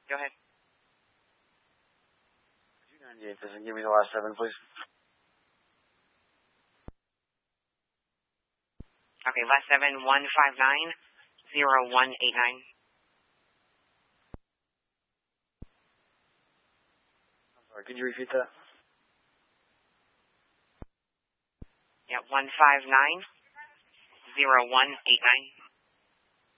Go ahead. 298, doesn't give me the last 7, please. Okay, last 7, 159, 0189. I'm sorry, could you repeat that? Yeah, 159, 0189.